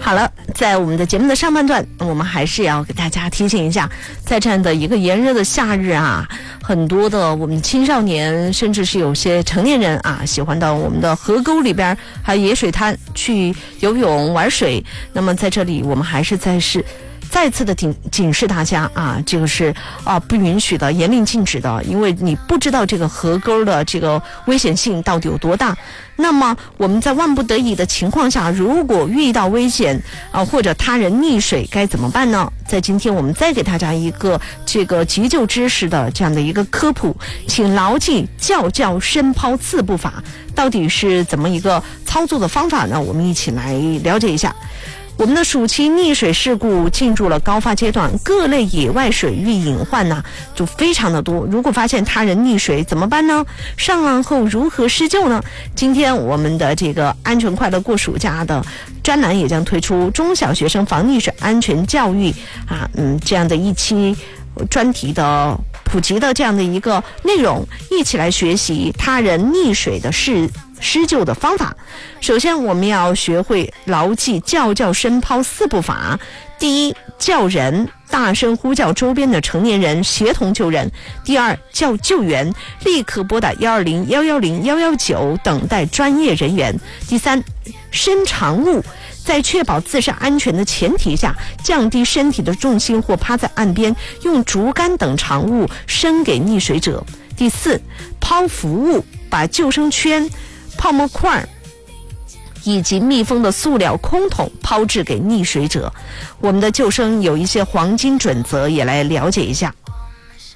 好了，在我们的节目的上半段，我们还是要给大家提醒一下，在这样的一个炎热的夏日啊，很多的我们青少年，甚至是有些成年人啊，喜欢到我们的河沟里边还有野水滩去游泳玩水。那么在这里，我们还是再次的警示大家啊，这个是不允许的，严令禁止的，因为你不知道这个河沟的这个危险性到底有多大。那么我们在万不得已的情况下，如果遇到危险或者他人溺水该怎么办呢？在今天我们再给大家一个这个急救知识的这样的一个科普，请牢记叫深抛4步法到底是怎么一个操作的方法呢？我们一起来了解一下。我们的暑期溺水事故进入了高发阶段，各类野外水域隐患呢就非常的多。如果发现他人溺水怎么办呢？上岸后如何施救呢？今天我们的这个安全快乐过暑假的专栏也将推出中小学生防溺水安全教育这样的一期专题的普及的这样的一个内容，一起来学习他人溺水的施救的方法。首先我们要学会牢记叫深抛4步法。第一，叫人，大声呼叫周边的成年人协同救人。第二，叫救援，立刻拨打120、110、119等待专业人员。第三，伸长物，在确保自身安全的前提下，降低身体的重心或趴在岸边，用竹竿等长物伸给溺水者。第四，抛浮物，把救生圈、泡沫块以及密封的塑料空桶抛掷给溺水者。我们的救生有一些黄金准则，也来了解一下。